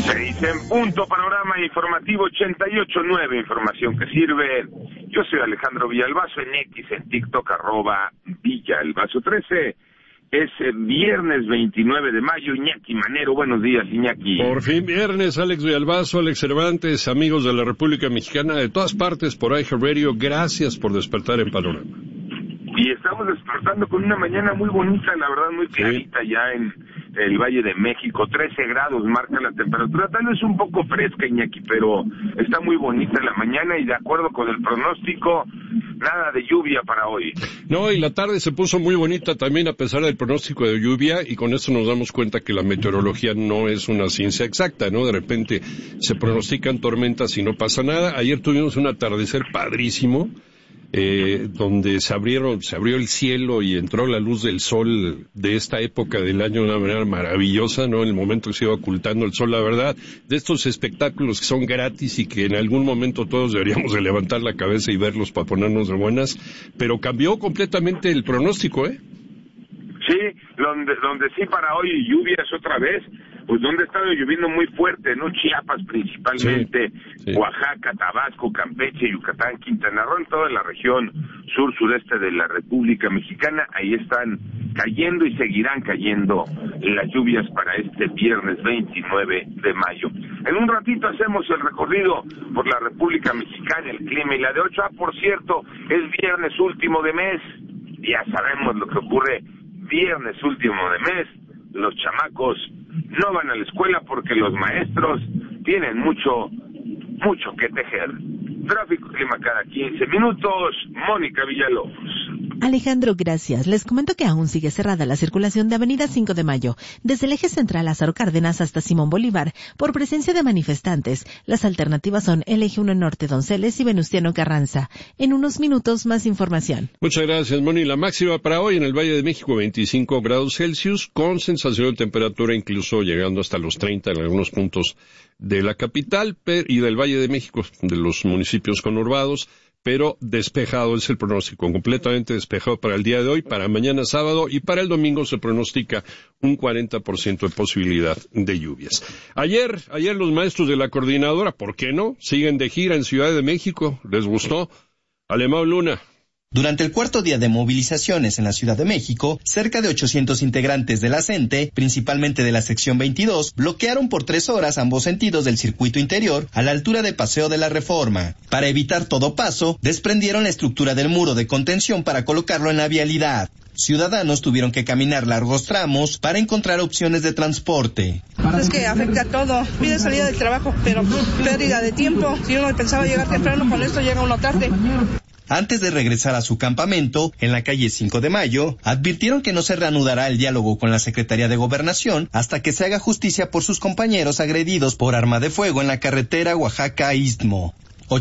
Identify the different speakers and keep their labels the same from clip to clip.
Speaker 1: 6 en punto, panorama informativo 88.9, información que sirve. Yo soy Alejandro Villalbazo, en X, en TikTok, @Villalbazo13. Es viernes 29 de mayo, Iñaki Manero, buenos días, Iñaki.
Speaker 2: Por fin viernes, Alex Villalbazo, Alex Cervantes, amigos de la República Mexicana, de todas partes por iHeartRadio, gracias por despertar en Panorama.
Speaker 1: Y estamos despertando con una mañana muy bonita, la verdad, muy clarita ya en el Valle de México. 13 grados marca la temperatura, tal vez un poco fresca, Iñaki, pero está muy bonita la mañana y de acuerdo con el pronóstico, nada de lluvia para hoy.
Speaker 2: No, y la tarde se puso muy bonita también a pesar del pronóstico de lluvia, y con esto nos damos cuenta que la meteorología no es una ciencia exacta, ¿no? De repente se pronostican tormentas y no pasa nada. Ayer tuvimos un atardecer padrísimo, donde se abrió el cielo y entró la luz del sol de esta época del año de una manera maravillosa, ¿no? En el momento que se iba ocultando el sol, la verdad, de estos espectáculos que son gratis y que en algún momento todos deberíamos de levantar la cabeza y verlos para ponernos de buenas, pero cambió completamente el pronóstico, ¿eh?
Speaker 1: Sí, donde sí para hoy lluvias otra vez, pues donde ha estado lloviendo muy fuerte, ¿no? Chiapas principalmente, sí. Oaxaca, Tabasco, Campeche, Yucatán, Quintana Roo, toda la región sur-sureste de la República Mexicana, ahí están cayendo y seguirán cayendo las lluvias para este viernes 29 de mayo. En un ratito hacemos el recorrido por la República Mexicana, el clima y la de 8. Por cierto, es viernes último de mes, ya sabemos lo que ocurre viernes último de mes. Los chamacos no van a la escuela porque los maestros tienen mucho que tejer. Tráfico, clima cada 15 minutos. Mónica Villalobos.
Speaker 3: Alejandro, gracias. Les comento que aún sigue cerrada la circulación de Avenida 5 de Mayo, desde el eje central Lázaro Cárdenas hasta Simón Bolívar, por presencia de manifestantes. Las alternativas son el eje 1 Norte Donceles y Venustiano Carranza. En unos minutos, más información.
Speaker 2: Muchas gracias, Moni. La máxima para hoy en el Valle de México, 25 grados Celsius, con sensación de temperatura incluso llegando hasta los 30 en algunos puntos de la capital y del Valle de México, de los municipios conurbados, pero despejado es el pronóstico, completamente despejado para el día de hoy, para mañana sábado, y para el domingo se pronostica un 40% de posibilidad de lluvias. Ayer los maestros de la coordinadora, ¿por qué no?, siguen de gira en Ciudad de México. ¿Les gustó? Alemão Luna.
Speaker 4: Durante el cuarto día de movilizaciones en la Ciudad de México, cerca de 800 integrantes de la CENTE, principalmente de la sección 22, bloquearon por 3 horas ambos sentidos del circuito interior a la altura de Paseo de la Reforma. Para evitar todo paso, desprendieron la estructura del muro de contención para colocarlo en la vialidad. Ciudadanos tuvieron que caminar largos tramos para encontrar opciones de transporte.
Speaker 5: Es que afecta a todo. Pide salida del trabajo, pero pérdida de tiempo. Si uno pensaba llegar temprano, con esto llega uno tarde.
Speaker 4: Antes de regresar a su campamento, en la calle 5 de Mayo, advirtieron que no se reanudará el diálogo con la Secretaría de Gobernación hasta que se haga justicia por sus compañeros agredidos por arma de fuego en la carretera Oaxaca-Istmo.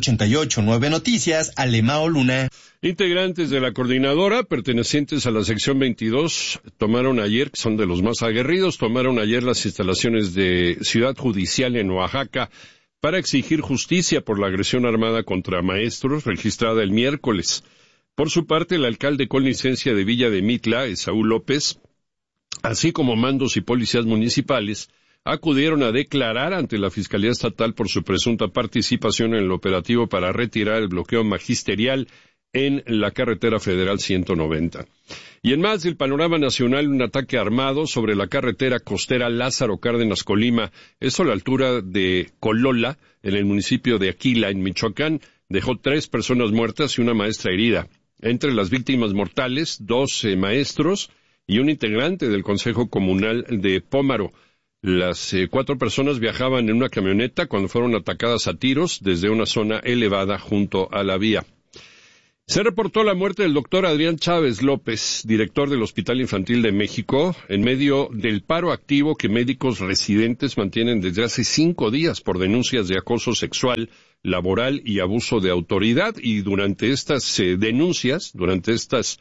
Speaker 4: 88.9 Noticias, Alemão Luna.
Speaker 2: Integrantes de la coordinadora, pertenecientes a la sección 22, tomaron ayer, que son de los más aguerridos, las instalaciones de Ciudad Judicial en Oaxaca, para exigir justicia por la agresión armada contra maestros registrada el miércoles. Por su parte, el alcalde con licencia de Villa de Mitla, Esaú López, así como mandos y policías municipales, acudieron a declarar ante la Fiscalía Estatal por su presunta participación en el operativo para retirar el bloqueo magisterial en la carretera federal 190. Y en más del panorama nacional, un ataque armado sobre la carretera costera Lázaro Cárdenas Colima, esto a la altura de Colola, en el municipio de Aquila, en Michoacán, dejó 3 personas muertas y una maestra herida. Entre las víctimas mortales, 2 maestros y un integrante del Consejo Comunal de Pómaro. Las 4 personas viajaban en una camioneta cuando fueron atacadas a tiros desde una zona elevada junto a la vía. Se reportó la muerte del doctor Adrián Chávez López, director del Hospital Infantil de México, en medio del paro activo que médicos residentes mantienen desde hace 5 días por denuncias de acoso sexual, laboral y abuso de autoridad. Y durante estas denuncias, durante estas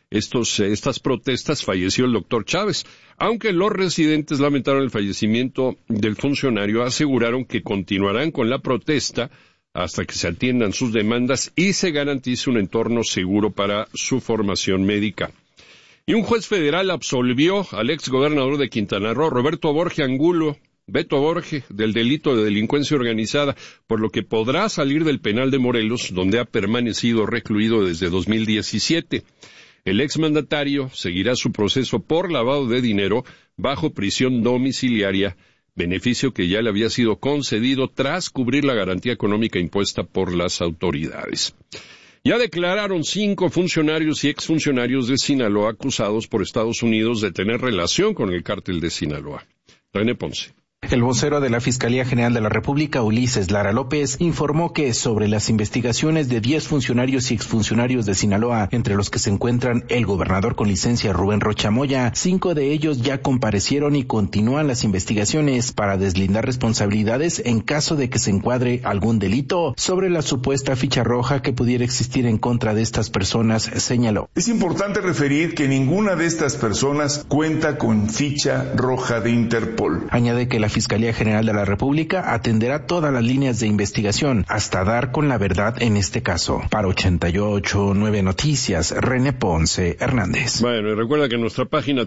Speaker 2: protestas, falleció el doctor Chávez. Aunque los residentes lamentaron el fallecimiento del funcionario, aseguraron que continuarán con la protesta hasta que se atiendan sus demandas y se garantice un entorno seguro para su formación médica. Y un juez federal absolvió al exgobernador de Quintana Roo, Roberto Borge Angulo, Beto Borge, del delito de delincuencia organizada, por lo que podrá salir del penal de Morelos, donde ha permanecido recluido desde 2017. El exmandatario seguirá su proceso por lavado de dinero bajo prisión domiciliaria, beneficio que ya le había sido concedido tras cubrir la garantía económica impuesta por las autoridades. Ya declararon 5 funcionarios y exfuncionarios de Sinaloa acusados por Estados Unidos de tener relación con el cártel de Sinaloa. René Ponce.
Speaker 6: El vocero de la Fiscalía General de la República, Ulises Lara López, informó que sobre las investigaciones de 10 funcionarios y exfuncionarios de Sinaloa, entre los que se encuentran el gobernador con licencia Rubén Rocha Moya, 5 de ellos ya comparecieron y continúan las investigaciones para deslindar responsabilidades en caso de que se encuadre algún delito sobre la supuesta ficha roja que pudiera existir en contra de estas personas, señaló.
Speaker 7: Es importante referir que ninguna de estas personas cuenta con ficha roja de Interpol.
Speaker 6: Añade que la Fiscalía General de la República atenderá todas las líneas de investigación hasta dar con la verdad en este caso. Para 88.9 Noticias, René Ponce Hernández.
Speaker 2: Bueno, y recuerda que en nuestra página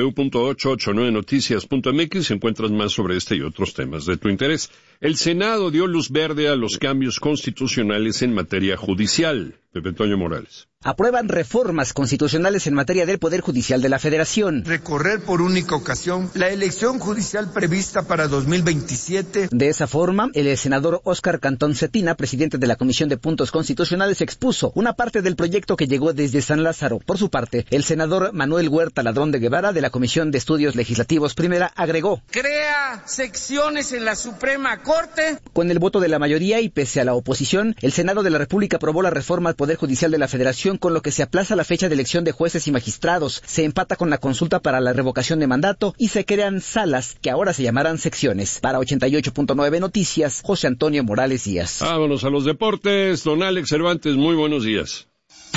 Speaker 2: www.889noticias.mx encuentras más sobre este y otros temas de tu interés. El Senado dio luz verde a los cambios constitucionales en materia judicial. Pepe Toño Morales.
Speaker 8: Aprueban reformas constitucionales en materia del Poder Judicial de la Federación.
Speaker 9: Recorrer por única ocasión la elección judicial prevista para 2027.
Speaker 8: De esa forma, el senador Óscar Cantón Cetina, presidente de la Comisión de Puntos Constitucionales, expuso una parte del proyecto que llegó desde San Lázaro. Por su parte, el senador Manuel Huerta Ladrón de Guevara, de la Comisión de Estudios Legislativos Primera, agregó:
Speaker 10: crea secciones en la Suprema Corte.
Speaker 8: Con el voto de la mayoría y pese a la oposición, el Senado de la República aprobó la reforma al Poder Judicial de la Federación, con lo que se aplaza la fecha de elección de jueces y magistrados, se empata con la consulta para la revocación de mandato y se crean salas que ahora se llamarán secciones. Para 88.9 Noticias, José Antonio Morales Díaz.
Speaker 2: Vámonos a los deportes. Don Alex Cervantes, muy buenos días.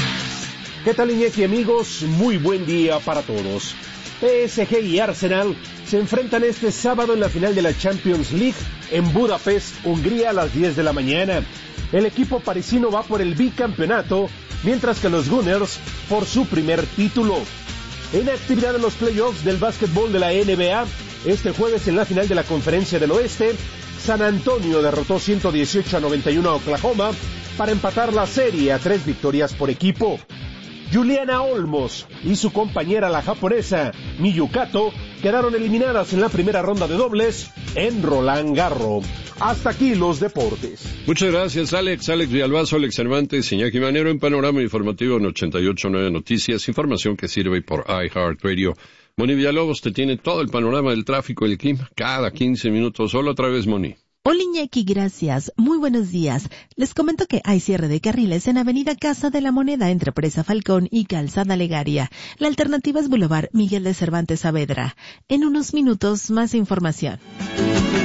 Speaker 11: ¿Qué tal, Iñaki, amigos? Muy buen día para todos. PSG y Arsenal se enfrentan este sábado en la final de la Champions League en Budapest, Hungría, a las 10 de la mañana. El equipo parisino va por el bicampeonato, mientras que los Gunners por su primer título. En actividad en los playoffs del básquetbol de la NBA, este jueves en la final de la Conferencia del Oeste, San Antonio derrotó 118-91 a Oklahoma para empatar la serie a 3 victorias por equipo. Juliana Olmos y su compañera, la japonesa Miyu Kato, quedaron eliminadas en la primera ronda de dobles en Roland Garros. Hasta aquí los deportes.
Speaker 2: Muchas gracias, Alex. Alex Villalbazo, Alex Cervantes, Iñaki Manero en Panorama Informativo en 88.9 Noticias. Información que sirve por iHeartRadio. Moni Villalobos te tiene todo el panorama del tráfico y el clima cada 15 minutos. Hola otra vez, Moni.
Speaker 3: Hola, Iñaki, gracias. Muy buenos días. Les comento que hay cierre de carriles en Avenida Casa de la Moneda entre Presa Falcón y Calzada Legaria. La alternativa es Boulevard Miguel de Cervantes Saavedra. En unos minutos, más información.